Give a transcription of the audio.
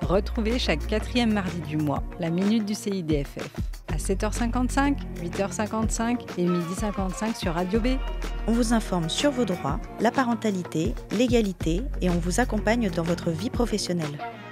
Retrouvez chaque 4e mardi du mois la Minute du CIDFF à 7h55, 8h55 et 12h55 sur Radio B. On vous informe sur vos droits, la parentalité, l'égalité et on vous accompagne dans votre vie professionnelle.